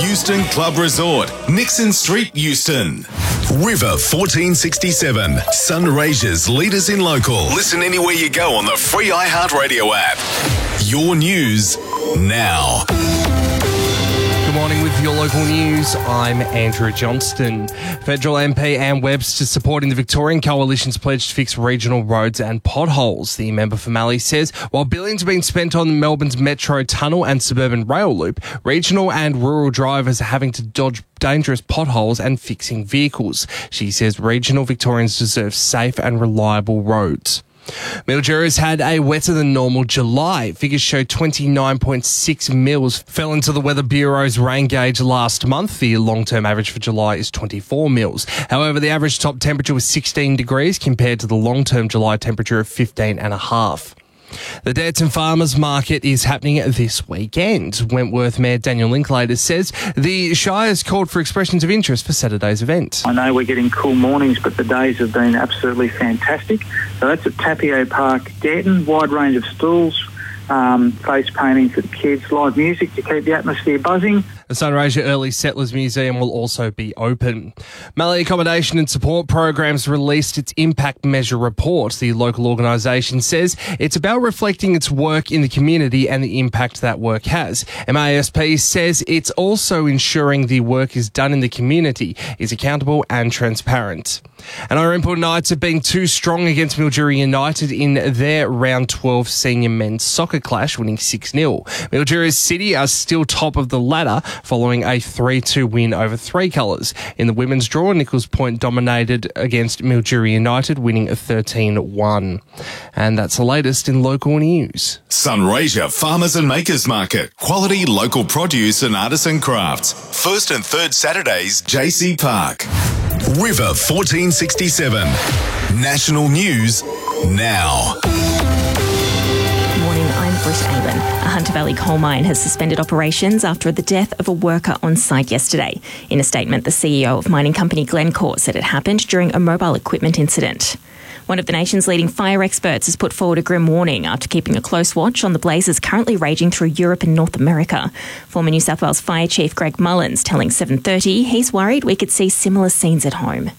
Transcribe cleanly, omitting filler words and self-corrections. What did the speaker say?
Euston Club Resort, Nixon Street, Euston. River 1467, Sunraysia's leaders in local. Listen anywhere you go on the free iHeartRadio app. Your news now. Good morning with your local news. I'm Andrew Johnston. Federal MP Anne Webster supporting the Victorian Coalition's pledge to fix regional roads and potholes. The member for Mallee says while billions have been spent on Melbourne's Metro Tunnel and suburban rail loop, regional and rural drivers are having to dodge dangerous potholes and fixing vehicles. She says regional Victorians deserve safe and reliable roads. Mildura's had a wetter than normal July. Figures show 29.6 mils fell into the Weather Bureau's rain gauge last month. The long-term average for July is 24 mils. However, the average top temperature was 16 degrees compared to the long-term July temperature of 15.5. The Dareton Farmers Market is happening this weekend. Wentworth Mayor Daniel Linklater says the Shire has called for expressions of interest for Saturday's event. I know we're getting cool mornings, but the days have been absolutely fantastic. So that's at Tapio Park, Dareton. Wide range of stalls, face painting for the kids, live music to keep the atmosphere buzzing. The Sunraysia Early Settlers Museum will also be open. Mallee Accommodation and Support Programs released its Impact Measure report. The local organisation says it's about reflecting its work in the community and the impact that work has. MASP says it's also ensuring the work is done in the community is accountable and transparent. And Oranport Knights have been too strong against Mildura United in their round 12 senior men's soccer clash, winning 6-0. Mildura City are still top of the ladder, following a 3-2 win over Three Colours. In the women's draw, Nichols Point dominated against Mildura United, winning 13-1. And that's the latest in local news. Sunraysia Farmers and Makers Market. Quality local produce and artisan crafts. First and third Saturdays, JC Park. River 1467. National news now. I'm Britt Aylen. A Hunter Valley coal mine has suspended operations after the death of a worker on site yesterday. In a statement, the CEO of mining company Glencore said it happened during a mobile equipment incident. One of the nation's leading fire experts has put forward a grim warning after keeping a close watch on the blazes currently raging through Europe and North America. Former New South Wales Fire Chief Greg Mullins telling 7:30 he's worried we could see similar scenes at home.